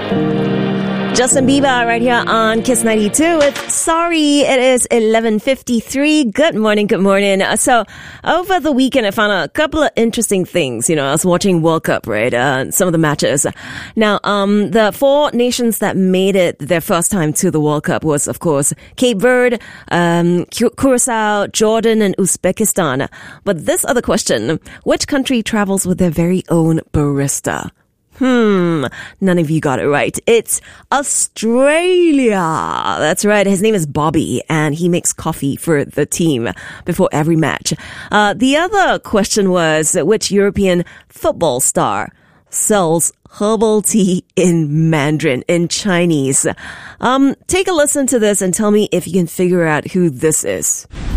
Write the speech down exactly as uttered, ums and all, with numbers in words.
Justin Bieber right here on Kiss ninety-two with Sorry. It is eleven fifty-three. Good morning, good morning. Uh, So over the weekend, I found a couple of interesting things. You know, I was watching World Cup, right? Uh, some of the matches. Now, um, the four nations that made it their first time to the World Cup was, of course, Cape Verde, um, Cu- Curacao, Jordan, and Uzbekistan. But this other question, which country travels with their very own barista? Hmm, none of you got it right. It's Australia. That's right. His name is Bobby, and he makes coffee for the team before every match. Uh, the other question was, which European football star sells herbal tea in Mandarin, in Chinese? Um, take a listen to this and tell me if you can figure out who this is.